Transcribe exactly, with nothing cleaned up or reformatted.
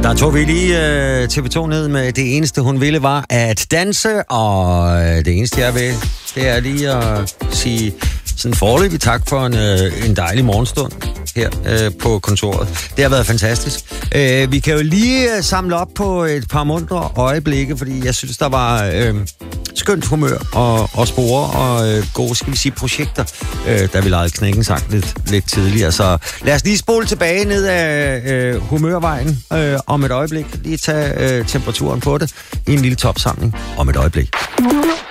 Der tog vi lige uh, T V to ned med det eneste, hun ville, var at danse, og det eneste, jeg vil, det er lige at sige sådan foreløbig tak for en, uh, en dejlig morgenstund her uh, på kontoret. Det har været fantastisk. Uh, vi kan jo lige uh, samle op på et par mundre øjeblikke, fordi jeg synes, der var uh, skønt humør og, og spore og uh, gode, skal vi sige, projekter, uh, da vi legede Knækken sagt lidt, lidt tidligere. Så lad os lige spole tilbage ned af uh, humørvejen uh, om et øjeblik. Lige tage uh, temperaturen på det i en lille topsamling om et øjeblik.